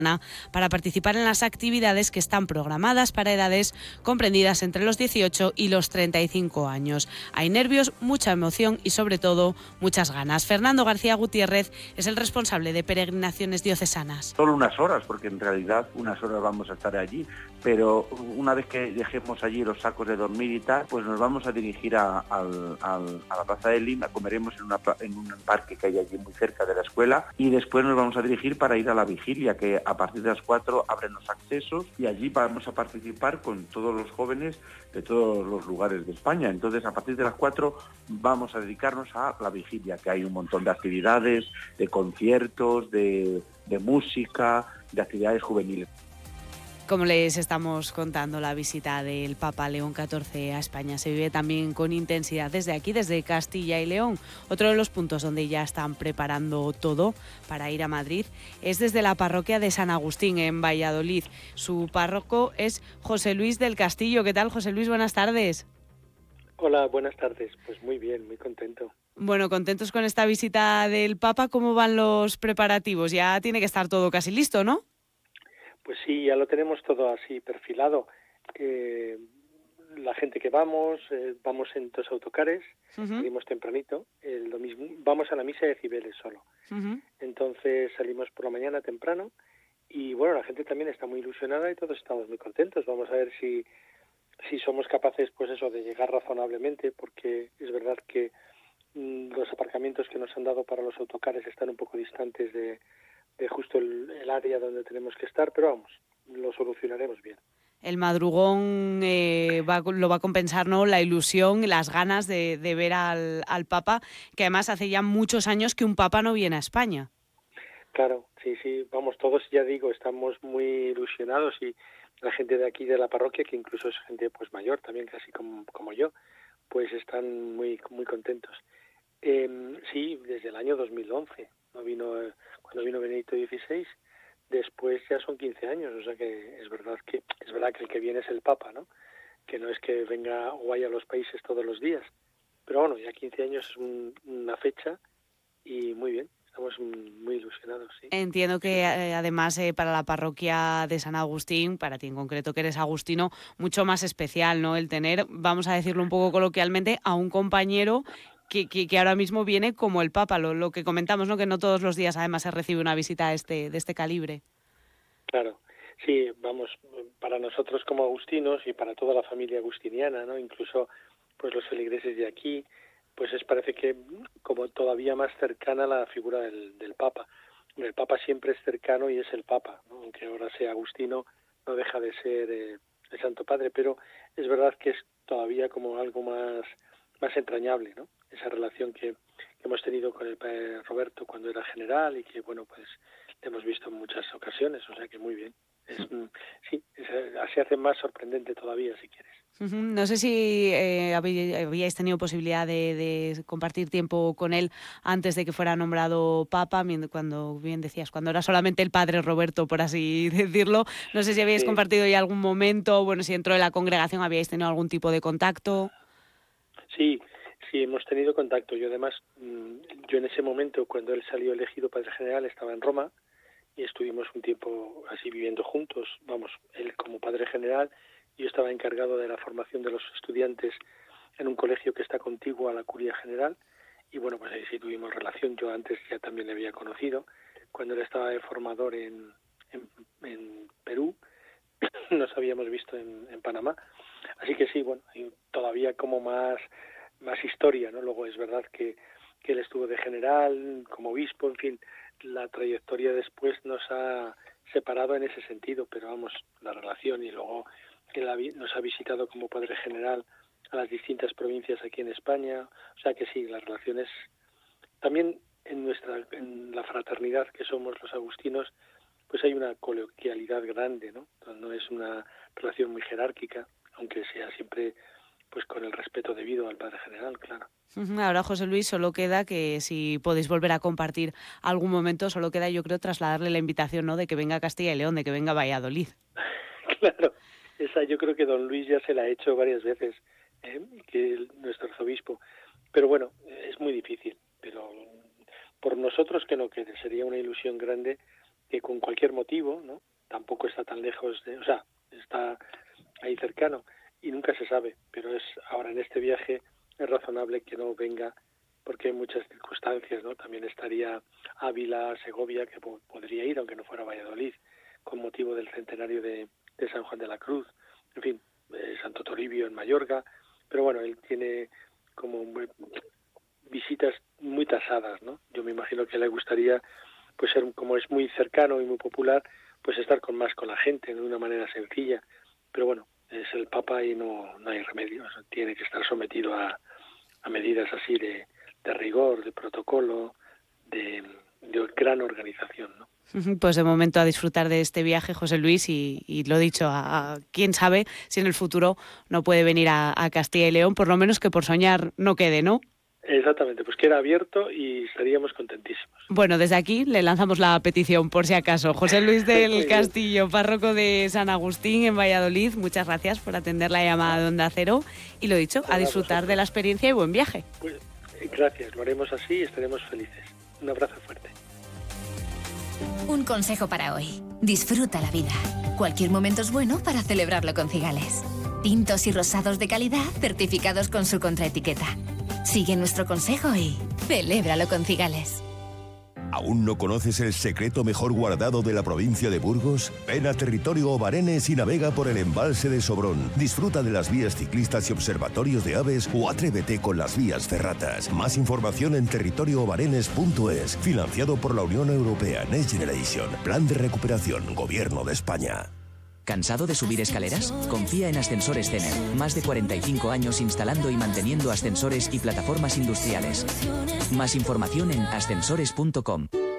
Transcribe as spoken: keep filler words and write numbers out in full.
para participar en las actividades que están programadas para edades comprendidas entre los dieciocho y los treinta y cinco años. Hay nervios, mucha emoción y sobre todo muchas ganas. Fernando García Gutiérrez es el responsable de Peregrinaciones Diocesanas. Solo unas horas, porque en realidad unas horas vamos a estar allí, pero una vez que dejemos allí los sacos de dormir y tal, pues nos vamos a dirigir a, al, al, a la Plaza de Lima, comeremos en, una, en un parque que hay allí muy cerca de la escuela y después nos vamos a dirigir para ir a la vigilia, que a partir de las cuatro abren los accesos y allí vamos a participar con todos los jóvenes de todos los lugares de España. Entonces, a partir de las cuatro vamos a dedicarnos a la vigilia, que hay un montón de actividades, de conciertos, de, de música, de actividades juveniles. Como les estamos contando, la visita del Papa León catorce a España se vive también con intensidad desde aquí, desde Castilla y León. Otro de los puntos donde ya están preparando todo para ir a Madrid es desde la parroquia de San Agustín, en Valladolid. Su párroco es José Luis del Castillo. ¿Qué tal, José Luis? Buenas tardes. Hola, buenas tardes. Pues muy bien, muy contento. Bueno, contentos con esta visita del Papa. ¿Cómo van los preparativos? Ya tiene que estar todo casi listo, ¿no? Pues sí, ya lo tenemos todo así perfilado. Eh, la gente que vamos, eh, vamos en dos autocares, uh-huh. Salimos tempranito, el domingo, vamos a la misa de Cibeles solo. Uh-huh. Entonces salimos por la mañana temprano y bueno, la gente también está muy ilusionada y todos estamos muy contentos. Vamos a ver si, si somos capaces, pues eso, de llegar razonablemente, porque es verdad que mmm, los aparcamientos que nos han dado para los autocares están un poco distantes de de justo el, el área donde tenemos que estar, pero vamos, lo solucionaremos bien. El madrugón eh, va, lo va a compensar, ¿no?, la ilusión y las ganas de, de ver al, al Papa, que además hace ya muchos años que un Papa no viene a España. Claro, sí, sí, vamos, todos, ya digo, estamos muy ilusionados y la gente de aquí de la parroquia, que incluso es gente pues mayor también, casi como, como yo, pues están muy, muy contentos. Eh, sí, desde el año dos mil once, no vino... Eh, cuando vino Benedicto dieciséis, después ya son quince años, o sea que es verdad que es verdad que el que viene es el Papa, ¿no? Que no es que venga o vaya a los países todos los días, pero bueno, ya quince años es un, una fecha y muy bien, estamos muy ilusionados, sí. Entiendo que eh, además eh, para la parroquia de San Agustín, para ti en concreto que eres agustino, mucho más especial, ¿no? El tener, vamos a decirlo un poco coloquialmente, a un compañero Que, que, que ahora mismo viene como el Papa, lo, lo que comentamos, ¿no?, que no todos los días además se recibe una visita de este, de este calibre. Claro, sí, vamos, para nosotros como agustinos y para toda la familia agustiniana, ¿no?, incluso pues los feligreses de aquí, pues es parece que como todavía más cercana la figura del, del Papa. El Papa siempre es cercano y es el Papa, ¿no?, aunque ahora sea agustino, no deja de ser eh, el Santo Padre, pero es verdad que es todavía como algo más, más entrañable, ¿no?, esa relación que, que hemos tenido con el padre Roberto cuando era general y que, bueno, pues le hemos visto en muchas ocasiones, o sea que muy bien. Es, sí, es, se hace más sorprendente todavía, si quieres. Uh-huh. No sé si eh, habíais tenido posibilidad de, de compartir tiempo con él antes de que fuera nombrado Papa, cuando bien decías, cuando era solamente el padre Roberto, por así decirlo. No sé si habíais sí. compartido ya algún momento, bueno, si dentro de la congregación habíais tenido algún tipo de contacto. Sí, sí, hemos tenido contacto. Yo además, yo en ese momento, cuando él salió elegido padre general, estaba en Roma y estuvimos un tiempo así viviendo juntos. Vamos, él como padre general, yo estaba encargado de la formación de los estudiantes en un colegio que está contiguo a la curia general y bueno, pues ahí sí tuvimos relación. Yo antes ya también le había conocido cuando él estaba de formador en, en, en Perú. Nos habíamos visto en, en Panamá. Así que sí, bueno, hay todavía como más, más historia, ¿no? Luego es verdad que, que él estuvo de general, como obispo, en fin, la trayectoria después nos ha separado en ese sentido, pero vamos, la relación y luego él nos ha visitado como padre general a las distintas provincias aquí en España, o sea que sí, las relaciones también en nuestra, en la fraternidad que somos los agustinos, pues hay una coloquialidad grande, ¿no? No es una relación muy jerárquica, aunque sea siempre pues con el respeto debido al padre general, claro. Ahora, José Luis, solo queda que si podéis volver a compartir algún momento, solo queda, yo creo, trasladarle la invitación, ¿no?, de que venga a Castilla y León, de que venga a Valladolid. Claro, esa yo creo que don Luis ya se la ha hecho varias veces, ¿eh? Que el, nuestro arzobispo. Pero bueno, es muy difícil, pero por nosotros que no quede, sería una ilusión grande que con cualquier motivo, ¿no? Tampoco está tan lejos de, o sea, está ahí cercano y nunca se sabe, pero es ahora en este viaje es razonable que no venga porque hay muchas circunstancias, ¿no? También estaría Ávila, Segovia, que po- podría ir, aunque no fuera Valladolid, con motivo del centenario de, de San Juan de la Cruz, en fin, eh, Santo Toribio en Mallorca, pero bueno, él tiene como muy, visitas muy tasadas, ¿no? Yo me imagino que le gustaría, pues ser, como es muy cercano y muy popular, pues estar con más con la gente, de una manera sencilla, pero bueno, es el Papa y no, no hay remedio, o sea, tiene que estar sometido a, a medidas así de, de rigor, de protocolo, de, de gran organización, ¿no? Pues de momento a disfrutar de este viaje, José Luis, y, y lo dicho, a, a quién sabe si en el futuro no puede venir a, a Castilla y León, por lo menos que por soñar no quede, ¿no? Exactamente, pues queda abierto y estaríamos contentísimos. Bueno, desde aquí le lanzamos la petición, por si acaso. José Luis del Castillo, párroco de San Agustín en Valladolid, muchas gracias por atender la llamada de Onda Cero y lo dicho, a disfrutar de la experiencia y buen viaje. Pues, gracias, lo haremos así y estaremos felices. Un abrazo fuerte. Un consejo para hoy. Disfruta la vida. Cualquier momento es bueno para celebrarlo con Cigales. Tintos y rosados de calidad certificados con su contraetiqueta. Sigue nuestro consejo y celébralo con Cigales. ¿Aún no conoces el secreto mejor guardado de la provincia de Burgos? Ven a Territorio Obarenes y navega por el embalse de Sobrón. Disfruta de las vías ciclistas y observatorios de aves o atrévete con las vías ferratas. Más información en territorio obarenes punto es. Financiado por la Unión Europea Next Generation. Plan de recuperación. Gobierno de España. ¿Cansado de subir escaleras? Confía en Ascensores Cener. Más de cuarenta y cinco años instalando y manteniendo ascensores y plataformas industriales. Más información en ascensores punto com.